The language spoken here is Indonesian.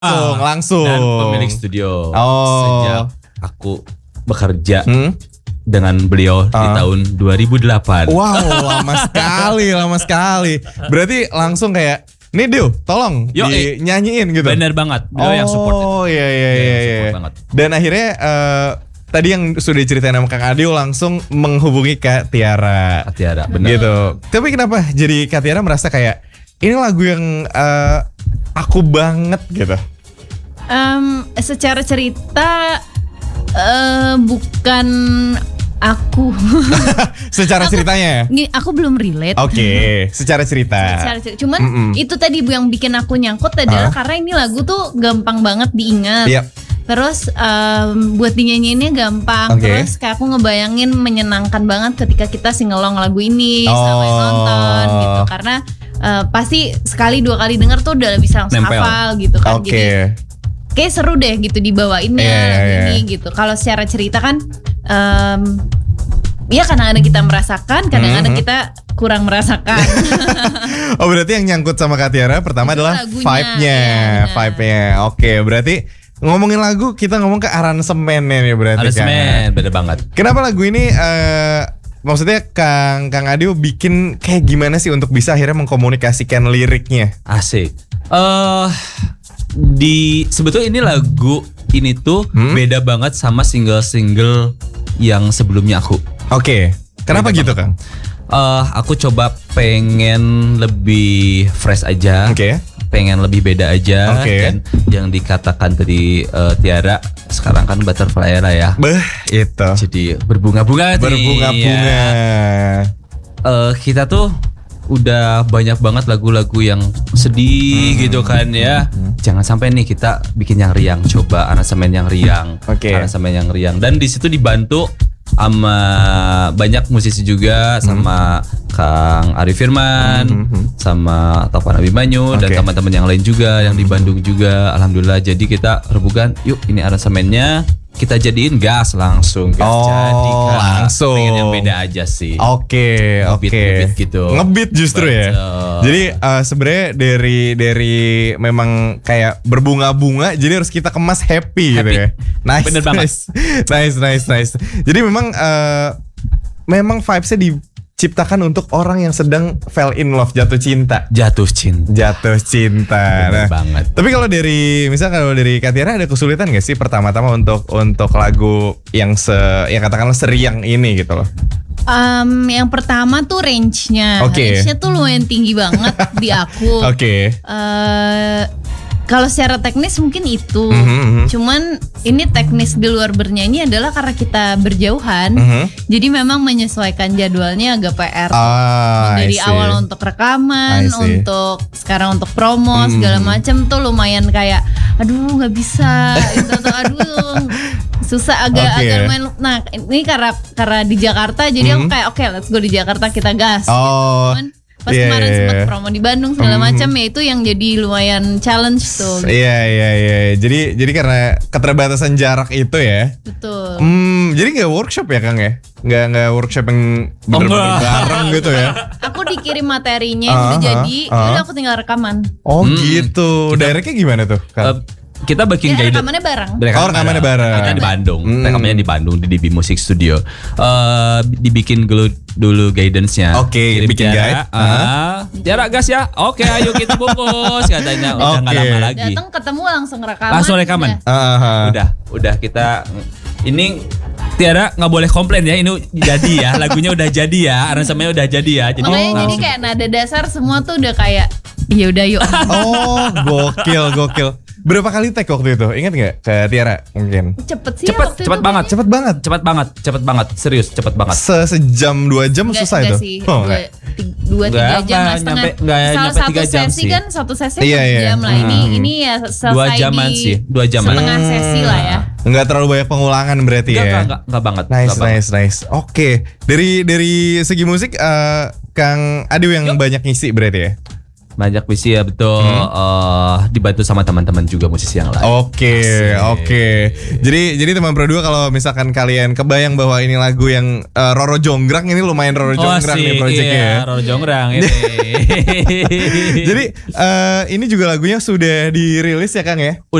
Langsung. Dan pemilik studio. Oh. Sejak aku bekerja dengan beliau di tahun 2008. Wow, lama sekali. Berarti langsung kayak, nih Dio, tolong dinyanyiin gitu. Bener banget. Beliau yang support. Oh iya. Dan akhirnya tadi yang sudah diceritain sama Kang Adio langsung menghubungi Kak Tiara. Kak Tiara, bener. Gitu. Tapi kenapa jadi Kak Tiara merasa kayak ini lagu yang aku banget gitu? Secara cerita bukan aku. Secara ceritanya ya? Aku belum relate. Oke, secara cerita. Cuman itu tadi yang bikin aku nyangkut adalah karena ini lagu tuh gampang banget diingat. Yep. Terus buat dinyanyiinnya gampang. Terus kayak aku ngebayangin menyenangkan banget ketika kita singelong lagu ini sama yang nonton gitu. Karena pasti sekali dua kali denger tuh udah bisa langsung hafal gitu kan. Jadi kayak seru deh gitu dibawainnya lagu ini gitu. Kalau secara cerita kan ya kadang-kadang kita merasakan, kadang-kadang kita kurang merasakan. Oh berarti yang nyangkut sama Kak Tiara pertama itu adalah vibe-nya. Oke, berarti ngomongin lagu kita ngomong ke aransemennya nih berarti. Aransemen, bener banget. Kenapa lagu ini maksudnya Kang Adio bikin kayak gimana sih untuk bisa akhirnya mengkomunikasikan liriknya? Asik. Sebetulnya ini lagu ini tuh beda banget sama single-single yang sebelumnya aku. Oke. Kenapa beda gitu Kang? Aku coba pengen lebih fresh aja. Pengen lebih beda aja. Dan yang dikatakan tadi Tiara sekarang kan butterfly lah ya. Itu. Jadi berbunga-bunga. Kita tuh udah banyak banget lagu-lagu yang sedih gitu kan ya. Jangan sampai nih kita bikin yang riang, coba aransemen yang riang. Aransemen yang riang. Dan di situ dibantu sama banyak musisi juga, sama Kang Arif Firman, sama Taufan Abimanyu dan teman-teman yang lain juga yang di Bandung juga. Alhamdulillah, jadi kita rebukan, yuk ini aransemennya kita jadiin gas langsung. Jadi langsung. Pengen yang beda aja sih. Ngebeat gitu. Ngebeat justru ya. Jadi sebenarnya dari memang kayak berbunga-bunga, jadi harus kita kemas happy. Gitu ya. Nice. Bener banget. Nice. Jadi memang vibes-nya diciptakan untuk orang yang sedang fell in love, jatuh cinta. Bener banget. Tapi kalau dari Kak Tiara ada kesulitan gak sih pertama-tama untuk lagu yang katakanlah seriang ini gitu loh? Yang pertama tuh range-nya. Range-nya tuh lumayan tinggi banget di aku. Kalau secara teknis mungkin itu, cuman ini teknis di luar bernyanyi adalah karena kita berjauhan, jadi memang menyesuaikan jadwalnya agak PR. Dari awal untuk rekaman, untuk sekarang untuk promo segala macam tuh lumayan kayak, aduh nggak bisa, itu tuh aduh susah agak main. Nah ini karena di Jakarta, jadi aku kayak oke, let's go di Jakarta kita gas. Cuman pas kemarin sempat promo di Bandung segala macam ya, itu yang jadi lumayan challenge tuh. Iya. Jadi karena keterbatasan jarak itu ya. Betul. Jadi nggak workshop ya Kang ya? Nggak workshop yang bener-bener bareng gitu ya? Aku dikirim materinya udah jadi, udah aku tinggal rekaman. Gitu. Directnya gimana tuh Kang? Kita bikin rekamannya bareng. Rekamannya bareng. Kita di Bandung. Rekamannya di Bandung di DB Music Studio. Dibikin dulu guidance-nya. Bikin guide. Jarak gas ya. Ayo kita bungkus katanya. Udah enggak lama lagi. Datang ketemu langsung rekaman. Langsung rekaman. Udah kita ini Tiara nggak boleh komplain ya, ini jadi ya, lagunya udah jadi ya, aransemennya udah jadi ya. Jadi makanya jadi kayak nada dasar semua tuh udah kayak ya udah yuk. Gokil. Berapa kali take waktu itu? Ingat nggak ke Tiara mungkin? Cepet banget. Serius cepet banget. Sejam 2 jam susah itu? 2-3 jam lah setengah. Salah satu sesi kan satu sesi 1 jam lah. Ini ya selesai 2 jaman sih. 2 jaman. Setengah sesi lah ya. Enggak terlalu banyak pengulangan berarti ya? Enggak banget. Nice. Oke. Dari segi musik Kang Adio yang banyak ngisi berarti ya? Banyak visi ya betul. Dibantu sama teman-teman juga musisi yang lain. Oke. Jadi teman Pro 2 kalau misalkan kalian kebayang bahwa ini lagu yang Roro Jonggrang, ini lumayan Roro Jonggrang nih projectnya. Iya, Roro Jonggrang ini. Jadi ini juga lagunya sudah dirilis ya Kang ya?